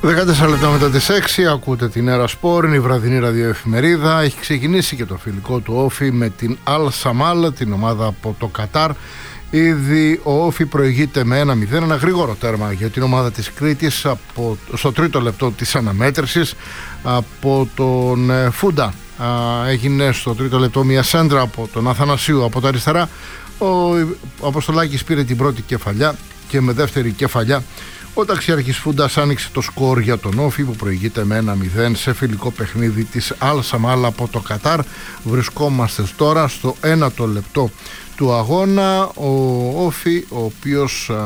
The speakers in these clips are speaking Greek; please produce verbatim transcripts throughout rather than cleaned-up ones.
δεκατέσσερα λεπτά μετά τις έξι ακούτε την Έρα Σπορ, είναι η βραδινή ραδιοεφημερίδα. Έχει ξεκινήσει και το φιλικό του Όφη με την Αλ Σαμάλ, την ομάδα από το Κατάρ. Ήδη ο Όφη προηγείται με ένα μηδέν, ένα γρήγορο τέρμα για την ομάδα της Κρήτης από, στο τρίτο λεπτό της αναμέτρησης από τον Φούντα. Έγινε στο τρίτο λεπτό μια σέντρα από τον Αθανασίου από τα αριστερά. Ο Αποστολάκης πήρε την πρώτη κεφαλιά και με δεύτερη κεφαλιά ο ταξιάρχης Φούντας άνοιξε το σκορ για τον Όφη που προηγείται με ένα μηδέν σε φιλικό παιχνίδι της Αλ Σαμάλ από το Κατάρ. Βρισκόμαστε τώρα στο ένατο λεπτό του αγώνα. Ο Όφη, ο οποίος α,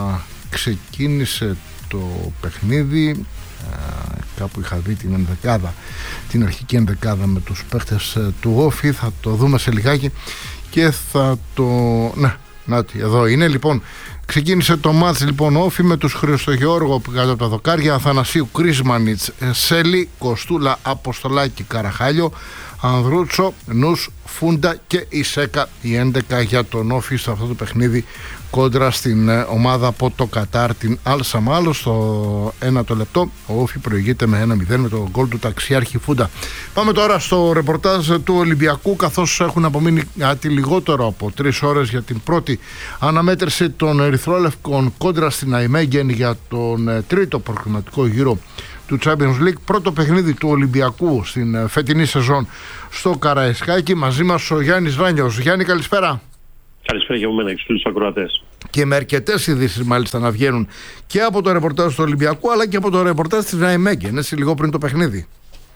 ξεκίνησε το παιχνίδι, α, κάπου είχα δει την ενδεκάδα, την αρχική ενδεκάδα με τους παίχτες του Όφη, θα το δούμε σε λιγάκι και θα το... ναι, νάτι, εδώ είναι λοιπόν. Ξεκίνησε το μάτς λοιπόν Όφη με τους Χριστογεώργο κάτω από τα δοκάρια, Αθανασίου, Κρίσμανιτς, Σέλη, Κοστούλα, Αποστολάκη, Καραχάλιο, Ανδρούτσο, Νους, Φούντα και Ισέκα, η έντεκα για τον Όφη σε αυτό το παιχνίδι κόντρα στην ομάδα από το Κατάρ, την Αλ Σαμάλ. Στο ένατο λεπτό ο Όφη προηγείται με ένα μηδέν με το γκολ του ταξιάρχη Φούντα. Πάμε τώρα στο ρεπορτάζ του Ολυμπιακού, καθώς έχουν απομείνει κάτι λιγότερο από τρεις ώρες για την πρώτη αναμέτρηση των ερυθρόλευκων κόντρα στην Αϊμέγεν για τον τρίτο προκριματικό γύρο του Champions League. Πρώτο παιχνίδι του Ολυμπιακού στην φετινή σεζόν στο Καραϊσκάκι. Μαζί μας ο Γιάννης Βάνιος. Γιάννη, καλησπέρα. Καλησπέρα και από μένα και στους ακροατές. Και με αρκετές ειδήσεις μάλιστα να βγαίνουν και από το ρεπορτάζ του Ολυμπιακού αλλά και από το ρεπορτάζ της Ναϊμέγεν, έτσι λίγο πριν το παιχνίδι.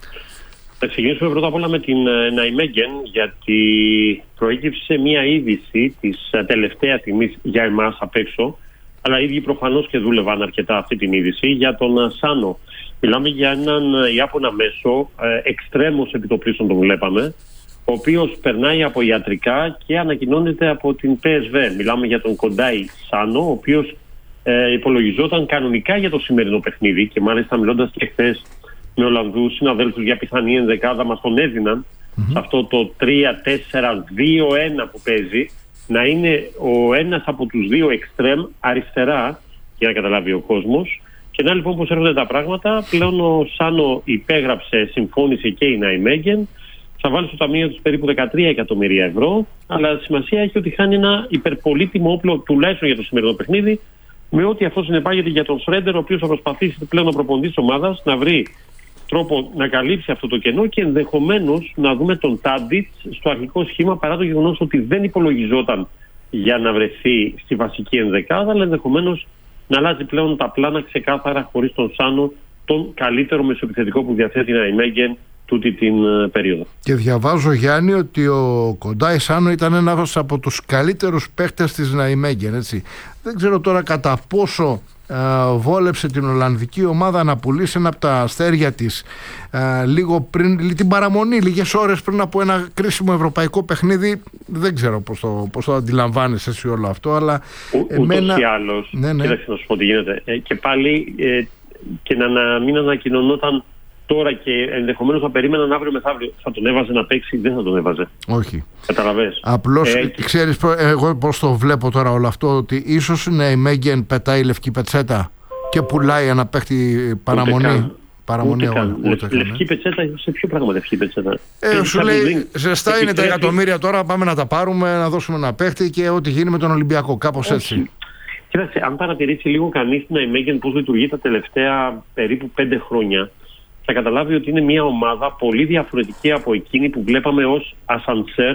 Θα ξεκινήσουμε πρώτα απ' όλα με την Ναϊμέγεν, γιατί προέκυψε μια είδηση της τελευταίας στιγμής για εμάς απ' έξω, αλλά οι ίδιοι προφανώς και δούλευαν αρκετά αυτή την είδηση για τον Σάνο. Μιλάμε για έναν Ιάπωνα μέσο, εξτρέμος επιτοπλίστων τον βλέπαμε, ο οποίος περνάει από ιατρικά και ανακοινώνεται από την πι ες βι. Μιλάμε για τον Κοντάι Σάνο, ο οποίος ε, υπολογιζόταν κανονικά για το σημερινό παιχνίδι και μάλιστα μιλώντας και χθες με Ολλανδούς συναδέλφους για πιθανή ενδεκάδα μας τον έδιναν mm-hmm. σε αυτό το τρία τέσσερα δύο ένα που παίζει, να είναι ο ένας από τους δύο εξτρέμ αριστερά, για να καταλάβει ο κόσμος. Και να λοιπόν πώς έρχονται τα πράγματα, πλέον ο Σάνο υπέγραψε, συμφώνησε και η Ναϊμέγεν, θα βάλει στο ταμείο του περίπου δεκατρία εκατομμύρια ευρώ, αλλά σημασία έχει ότι χάνει ένα υπερπολίτιμο όπλο τουλάχιστον για το σημερινό παιχνίδι, με ό,τι αυτό συνεπάγεται για τον Σρέντερ, ο οποίος θα προσπαθήσει πλέον να προπονητή της ομάδας, να βρει τρόπο να καλύψει αυτό το κενό και ενδεχομένως να δούμε τον Τάντιτς στο αρχικό σχήμα, παρά το γεγονός ότι δεν υπολογιζόταν για να βρεθεί στη βασική ενδεκάδα, αλλά ενδεχομένως να αλλάζει πλέον τα πλάνα ξεκάθαρα χωρίς τον Σάνο, τον καλύτερο μεσοεπιθετικό που διαθέτει η Ναϊμέγεν τούτη την περίοδο. Και διαβάζω, Γιάννη, ότι ο Κοντάι Σάνο ήταν ένας από τους καλύτερους παίκτες της Ναϊμέγεν, έτσι. Δεν ξέρω τώρα κατά πόσο α, βόλεψε την Ολλανδική ομάδα να πουλήσει ένα από τα αστέρια της α, λίγο πριν, την παραμονή, λίγες ώρες πριν από ένα κρίσιμο ευρωπαϊκό παιχνίδι. Δεν ξέρω πώς το, πώς το αντιλαμβάνεσαι εσύ όλο αυτό, αλλά Ο, εμένα... Ούτως ή άλλως, ναι, ναι. Κοίταξε να σου πω τι γίνεται. Ε, και πάλι ε, και να, να μην ανακοινωνόταν τώρα και ενδεχομένως θα περίμεναν αύριο μεθαύριο, θα τον έβαζε να παίξει, δεν θα τον έβαζε. Όχι. Καταλαβες. Απλώς, ε, ξέρεις, εγώ πώς το βλέπω τώρα όλο αυτό, ότι ίσως είναι η Μέγεν πετάει λευκή πετσέτα και πουλάει ένα παίχτη παραμονή. Ούτε παραμονή ούτε καν. Ούτε Λευ, λευκή πετσέτα, σε ποιο πράγμα λευκή πετσέτα. Ε, σου λέει, λέει, ζεστά είναι τα εκατομμύρια τώρα, πάμε να τα πάρουμε, να δώσουμε ένα παίχτη και ό,τι γίνει με τον Ολυμπιακό, κάπως έτσι. Κοίταξε, αν παρατηρήσει λίγο κανείς την Αϊμέγεν πώς λειτουργεί τα τελευταία περίπου πέντε χρόνια, θα καταλάβει ότι είναι μια ομάδα πολύ διαφορετική από εκείνη που βλέπαμε ως ασανσέρ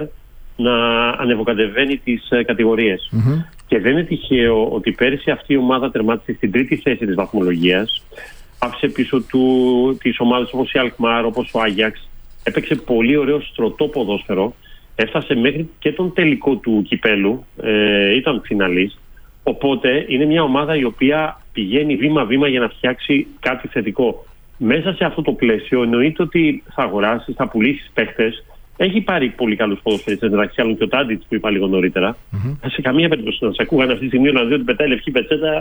να ανεβοκατεβαίνει τις ε, κατηγορίες. Mm-hmm. Και δεν είναι τυχαίο ότι πέρυσι αυτή η ομάδα τερμάτισε στην τρίτη θέση της βαθμολογίας, άφησε πίσω του τις ομάδες όπως η Αλκμάρ, όπως ο Άγιαξ, έπαιξε πολύ ωραίο στρωτό ποδόσφαιρο, έφτασε μέχρι και τον τελικό του κυπέλου, ε, ήταν φιναλίστ. Οπότε είναι μια ομάδα η οποία πηγαίνει βήμα-βήμα για να φτιάξει κάτι θετικό. Μέσα σε αυτό το πλαίσιο εννοείται ότι θα αγοράσει, θα πουλήσει παίχτες. Έχει πάρει πολύ καλούς ποδοσφαιριστές, μεταξύ άλλων και ο Τάντιτς που είπα λίγο νωρίτερα. Mm-hmm. Σε καμία περίπτωση να σε ακούγανε αυτή τη στιγμή να δει ότι πετάει λευκή πετσέτα.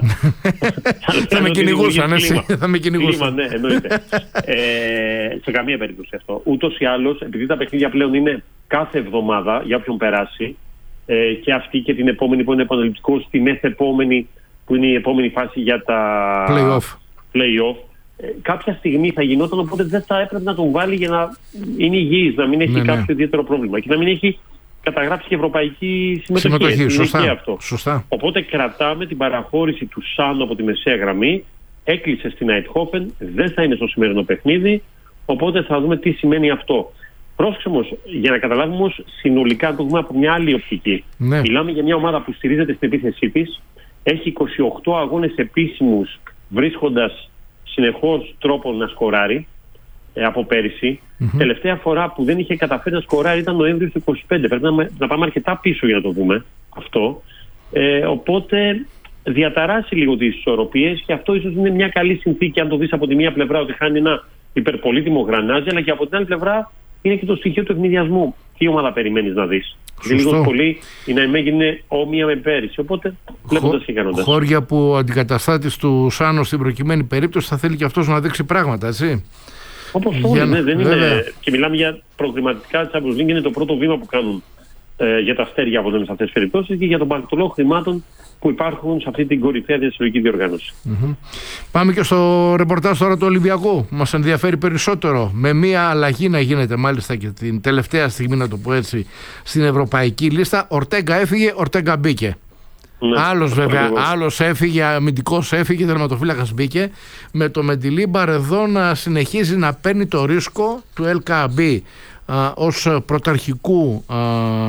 Θα με κυνηγούσαν, έτσι. Θα με κυνηγούσαν. Ναι, εννοείται. ε, σε καμία περίπτωση αυτό. Ούτως ή άλλως, επειδή τα παιχνίδια πλέον είναι κάθε εβδομάδα για όποιον περάσει, ε, και αυτή και την επόμενη που είναι επαναληπτικό, στη μεθεπόμενη που είναι η επόμενη φάση για τα play-off. play-off. κάποια στιγμή θα γινόταν, οπότε δεν θα έπρεπε να τον βάλει για να είναι υγιής, να μην έχει ναι, κάποιο ναι. ιδιαίτερο πρόβλημα και να μην έχει καταγράψει και ευρωπαϊκή συμμετοχή. συμμετοχή σωστά, αυτό. σωστά. Οπότε κρατάμε την παραχώρηση του Σάνο από τη μεσαία γραμμή, έκλεισε στην Αιτχόφεν, δεν θα είναι στο σημερινό παιχνίδι, οπότε θα δούμε τι σημαίνει αυτό. Πρόσεξε όμως, για να καταλάβουμε όμως συνολικά, το δούμε από μια άλλη οπτική. Ναι. Μιλάμε για μια ομάδα που στηρίζεται στην επίθεσή της, έχει είκοσι οκτώ αγώνες επίσημους, βρίσκοντας συνεχώς τρόπο να σκοράρει ε, από πέρυσι. Mm-hmm. Τελευταία φορά που δεν είχε καταφέρει να σκοράρει ήταν Νοέμβριο του είκοσι πέντε. Πρέπει να, να πάμε αρκετά πίσω για να το δούμε αυτό. Ε, οπότε διαταράσει λίγο τις ισορροπίες και αυτό ίσως είναι μια καλή συνθήκη αν το δεις από τη μία πλευρά ότι χάνει ένα υπερπολίτιμο γρανάζι, αλλά και από την άλλη πλευρά είναι και το στοιχείο του ευνηδιασμού. Τι ομάδα περιμένεις να δεις? Λίγο πολύ η Ναϊμέγεν είναι όμοια με πέρυσι. Οπότε βλέποντας και κάνοντας. Χώρια που ο αντικαταστάτης του Σάνο στην προκειμένη περίπτωση θα θέλει και αυτός να δείξει πράγματα, έτσι. Όπως όλοι, ναι, δεν είναι. Και μιλάμε για προκριματικά της Champions League, είναι το πρώτο βήμα που κάνουν ε, για τα αστέρια από σε αυτές τις περιπτώσεις και για τον πακτολό χρημάτων που υπάρχουν σε αυτή την κορυφαία διασυλλογική διοργάνωση. Mm-hmm. Πάμε και στο ρεπορτάζ τώρα του Ολυμπιακού. Μας ενδιαφέρει περισσότερο. Με μία αλλαγή να γίνεται, μάλιστα και την τελευταία στιγμή, να το πω έτσι, στην ευρωπαϊκή λίστα. Ορτέγκα έφυγε, Ορτέγκα μπήκε. Ναι, άλλος βέβαια, άλλος έφυγε, αμυντικός έφυγε, τερματοφύλακας μπήκε. Με το Μεντιλίμπαρ εδώ να συνεχίζει να παίρνει το ρίσκο του ελ κέι μπι α, ως πρωταρχικού α,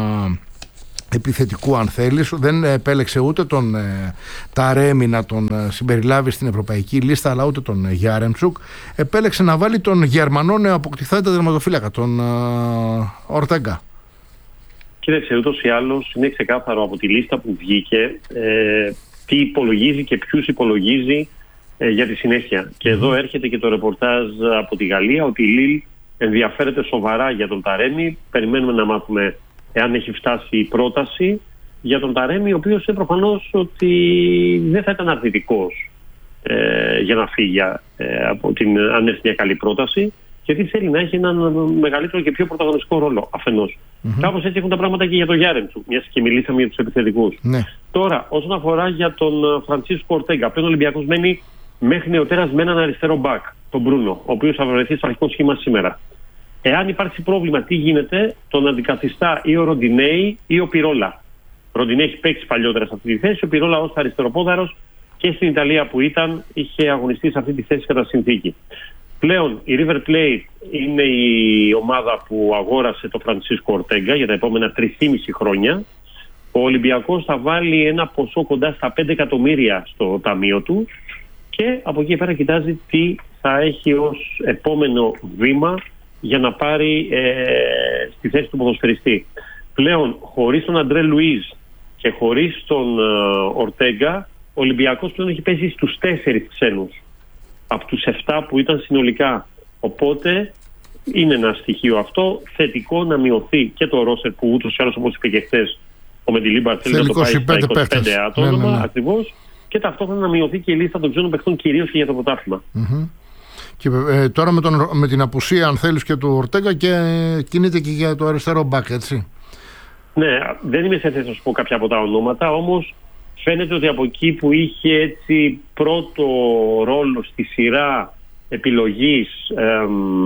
επιθετικού, αν θέλεις. Δεν επέλεξε ούτε τον ε, Ταρέμι να τον ε, συμπεριλάβει στην ευρωπαϊκή λίστα, αλλά ούτε τον ε, Γιάρεμτσουκ. Επέλεξε να βάλει τον Γερμανό νεοαποκτηθέντα τερματοφύλακα, τον ε, Ορτέγκα. Κοίταξε, ούτως ή άλλως είναι ξεκάθαρο από τη λίστα που βγήκε ε, τι υπολογίζει και ποιους υπολογίζει ε, για τη συνέχεια. Mm-hmm. Και εδώ έρχεται και το ρεπορτάζ από τη Γαλλία ότι η Λίλ ενδιαφέρεται σοβαρά για τον Ταρέμι. Περιμένουμε να μάθουμε εάν έχει φτάσει η πρόταση για τον Ταρέμι, ο οποίος είναι προφανώς ότι δεν θα ήταν αρνητικός ε, για να φύγει ε, από την, αν έρθει μια καλή πρόταση, γιατί θέλει να έχει έναν μεγαλύτερο και πιο πρωταγωνιστικό ρόλο αφενός. Mm-hmm. Κάπως έτσι έχουν τα πράγματα και για τον Γιάρεμτσουκ, μιας και μιλήσαμε για τους επιθετικούς. Mm-hmm. Τώρα, όσον αφορά για τον Φραντσίσκο Ορτέγκα, πλέον ο Ολυμπιακός μένει μέχρι νεοτέρας με έναν αριστερό μπακ, τον Μπρούνο, ο οποίος θα βρεθεί στο αρχικό σχήμα σήμερα. Εάν υπάρξει πρόβλημα, τι γίνεται, τον αντικαθιστά ή ο Ροντινέη ή ο Πιρόλα. Ο Ροντινέη έχει παίξει παλιότερα σε αυτή τη θέση, ο Πιρόλα ως αριστεροπόδαρος και στην Ιταλία που ήταν είχε αγωνιστεί σε αυτή τη θέση κατά συνθήκη. Πλέον η River Plate είναι η ομάδα που αγόρασε το Φραντσίσκο Ορτέγκα για τα επόμενα τρία και μισό χρόνια. Ο Ολυμπιακός θα βάλει ένα ποσό κοντά στα πέντε εκατομμύρια στο ταμείο του και από εκεί πέρα κοιτάζει τι θα έχει ως επόμενο βήμα για να πάρει ε, στη θέση του ποδοσφαιριστή. Πλέον, χωρίς τον Αντρέ Λουίζ και χωρίς τον ε, Ορτέγκα, ο Ολυμπιακός πλέον έχει πέσει στους τέσσερις ξένους από τους εφτά που ήταν συνολικά. Οπότε είναι ένα στοιχείο αυτό θετικό να μειωθεί και το ρόστερ που ούτως ή άλλως, όπως είπε και χθες ο Μεντιλίμπαρ, θέλει να το πάει στα είκοσι πέντε άτομα, ναι, ναι, ναι. ακριβώς, και ταυτόχρονα να μειωθεί και η λίστα των ξένων παιχτών, κυρίως και για το πρωτάθλημα. Mm-hmm. Και ε, τώρα με, τον, με την απουσία, αν θέλεις, και του Ορτέγκα, και ε, κινείται και για το αριστερό μπακ, έτσι. Ναι, δεν είμαι σε θέση να σου πω κάποια από τα ονόματα, όμως φαίνεται ότι από εκεί που είχε έτσι πρώτο ρόλο στη σειρά επιλογής ε,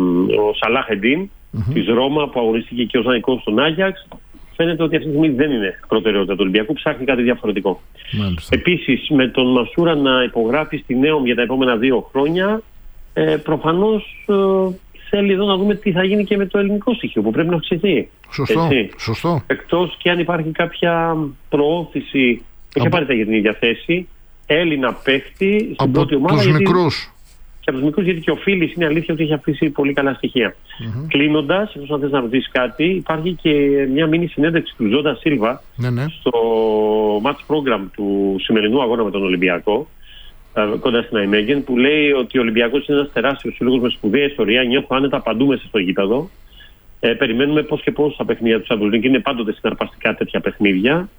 ο Σαλάχ Εντίν mm-hmm. της Ρώμα, που αγωνίστηκε και ως δανεικός στον Άγιαξ, φαίνεται ότι αυτή τη στιγμή δεν είναι προτεραιότητα του Ολυμπιακού, ψάχνει κάτι διαφορετικό. Μάλιστα. Επίσης, με τον Μασούρα να υπογράφει στη Νέομ για τα επόμενα δύο χρόνια, ε, προφανώς ε, θέλει εδώ να δούμε τι θα γίνει και με το ελληνικό στοιχείο που πρέπει να αυξηθεί. Σωστό, σωστό. Εκτός και αν υπάρχει κάποια προώθηση, όχι απαραίτητα για την ίδια θέση, Έλληνα παίχτη στην από πρώτη ομάδα. Τους γιατί... μικρούς. Και από τους μικρούς, γιατί και ο Φίλης είναι αλήθεια ότι έχει αφήσει πολύ καλά στοιχεία. Mm-hmm. Κλείνοντας, εφόσον αν θες να ρωτήσεις κάτι, υπάρχει και μια μίνι συνέντευξη του Ζόντα Σίλβα ναι, ναι. στο match program του σημερινού αγώνα με τον Ολυμπιακό, κοντά στην Ναϊμέγεν, που λέει ότι ο Ολυμπιακός είναι ένας τεράστιος σύλλογος με σπουδαία ιστορία. Νιώθω άνετα παντού μέσα στο γήπεδο. Ε, περιμένουμε πώς και πώς τα παιχνίδια του Champions League. Είναι πάντοτε συναρπαστικά τέτοια παιχνίδια.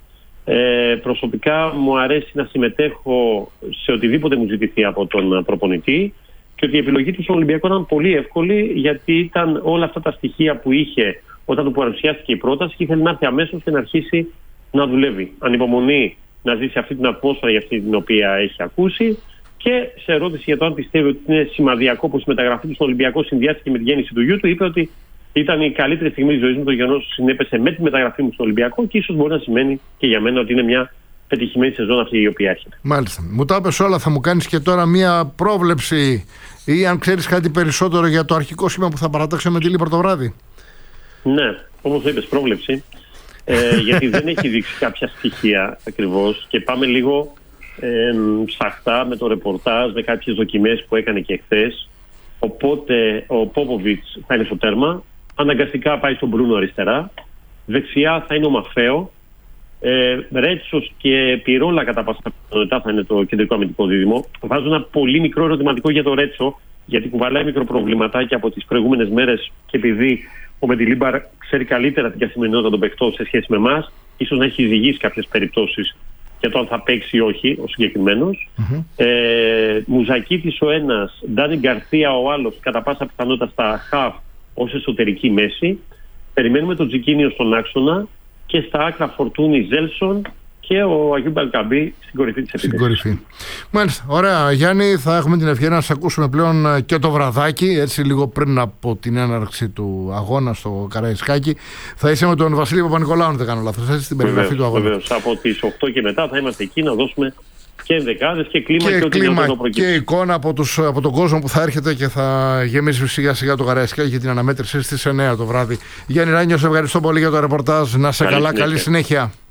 Ε, προσωπικά μου αρέσει να συμμετέχω σε οτιδήποτε μου ζητηθεί από τον προπονητή και ότι η επιλογή του στον Ολυμπιακό ήταν πολύ εύκολη, γιατί ήταν όλα αυτά τα στοιχεία που είχε όταν του παρουσιάστηκε η πρόταση και ήθελε να έρθει αμέσως και να αρχίσει να δουλεύει. Ανυπομονεί να ζήσει αυτή την ατμόσφαιρα για αυτή την οποία έχει ακούσει Και σε ερώτηση για το αν πιστεύει ότι είναι σημαδιακό πως η μεταγραφή του στον Ολυμπιακό συνδυάστηκε με τη γέννηση του γιού του, είπε ότι ήταν η καλύτερη στιγμή της ζωής μου το γεγονός που συνέπεσε με τη μεταγραφή μου στον Ολυμπιακό και ίσως μπορεί να σημαίνει και για μένα ότι είναι μια πετυχημένη σεζόν αυτή η οποία έρχεται. Μάλιστα. Μου τα είπες όλα, θα μου κάνεις και τώρα μια πρόβλεψη ή αν ξέρεις κάτι περισσότερο για το αρχικό σήμα που θα παρατάξω με τη Λίπρο το βράδυ? Ναι, όπως το είπες, πρόβλεψη. Ε, γιατί δεν έχει δείξει κάποια στοιχεία ακριβώς και πάμε λίγο ε, ψαχτά με το ρεπορτάζ, με κάποιες δοκιμές που έκανε και χθες. Οπότε ο Πόποβιτς θα είναι στο τέρμα, αναγκαστικά πάει στον Μπρούνο αριστερά, δεξιά θα είναι ο Μαφέο, ε, Ρέτσος και Πιρόλα κατά πάσα πιθανότητα θα είναι το κεντρικό αμυντικό δίδυμο. Βάζω ένα πολύ μικρό ερωτηματικό για το Ρέτσο, γιατί κουβαλάει μικροπροβληματάκια από τις προηγούμενες μέρες και επειδή ο Μεντιλίμπαρ ξέρει καλύτερα την καθημερινότητα των παιχτών σε σχέση με εμάς, ίσως να έχει διηγήσει κάποιες περιπτώσεις για το αν θα παίξει ή όχι ο συγκεκριμένος. Mm-hmm. Ε, Μουζακίτης ο ένας, Ντάνι Γκαρθία ο άλλος, κατά πάσα πιθανότητα στα χαφ ως εσωτερική μέση. Περιμένουμε τον Τζικίνιο στον άξονα και στα άκρα Φορτούνη Ζέλσον και ο Αγιούμπ Αλκαμπή στην κορυφή της επίθεσης. Στην κορυφή. Μάλιστα. Ωραία. Γιάννη, θα έχουμε την ευκαιρία να σας ακούσουμε πλέον και το βραδάκι, έτσι λίγο πριν από την έναρξη του αγώνα στο Καραϊσκάκι. Θα είσαι με τον Βασίλη Παπα-Νικολάου, αν δεν κάνω λάθος, έτσι, στην περιγραφή του αγώνα. Βεβαίως. Από τις οκτώ και μετά θα είμαστε εκεί να δώσουμε και ενδεκάδες και κλίμα και, και, κλίμα και εικόνα από, τους, από τον κόσμο που θα έρχεται και θα γεμίσει σιγά σιγά το Καραϊσκάκι για την αναμέτρηση στις εννιά το βράδυ. Γιάννη Ράνιο, σε ευχαριστώ πολύ για το ρεπορτάζ. Να σε καλά, καλή συνέχεια.